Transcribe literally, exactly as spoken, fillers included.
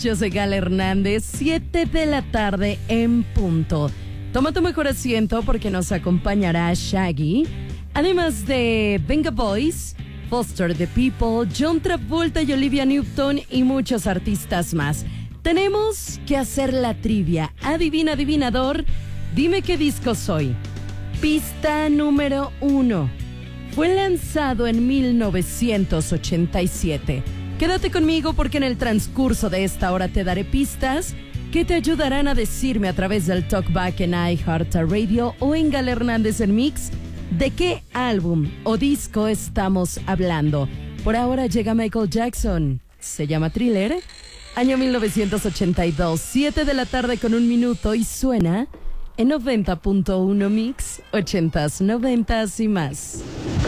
Yo soy Gala Hernández, siete de la tarde en punto. Toma tu mejor asiento porque nos acompañará Shaggy, además de Venga Boys, Foster the People, John Travolta y Olivia Newton y muchos artistas más. Tenemos que hacer la trivia. Adivina, adivinador, dime qué disco soy. Pista número uno. Fue lanzado en mil novecientos ochenta y siete. Quédate conmigo porque en el transcurso de esta hora te daré pistas que te ayudarán a decirme a través del Talkback en iHeartRadio o en Gala Hernández en Mix de qué álbum o disco estamos hablando. Por ahora llega Michael Jackson. Se llama Thriller. Año mil novecientos ochenta y dos. siete de la tarde con un minuto y suena en noventa punto uno Mix, ochentas, noventas y más.